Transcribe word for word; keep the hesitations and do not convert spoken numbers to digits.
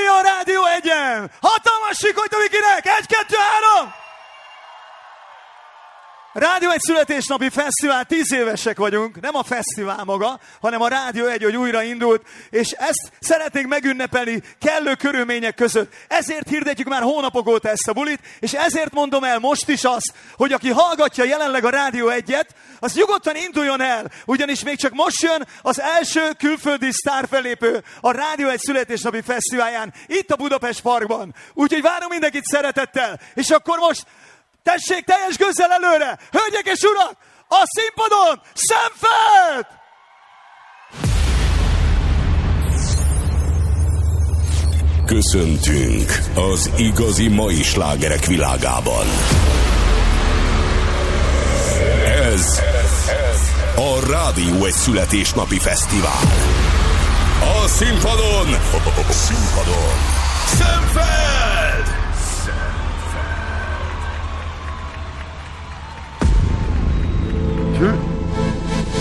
induljon Rádió egyen! Hatalmas sikolyt a Vikinek! Egy, kettő, három! Rádió egy születésnapi fesztivál, tíz évesek vagyunk, nem a fesztivál maga, hanem a Rádió egy, hogy újra indult, és ezt szeretnénk megünnepelni kellő körülmények között. Ezért hirdetjük már hónapok óta ezt a bulit, és ezért mondom el most is azt, hogy aki hallgatja jelenleg a Rádió egyet, az nyugodtan induljon el, ugyanis még csak most jön az első külföldi sztárfellépő a Rádió egy születésnapi fesztiválján, itt a Budapest Parkban. Úgyhogy várunk mindenkit szeretettel, és akkor most tessék teljes gőzzel előre! Hölgyek és urak! A színpadon Szemfeld! Köszöntünk az igazi mai slágerek világában. Ez a Rádió egy születésnapi fesztivál. A színpadon, a színpadon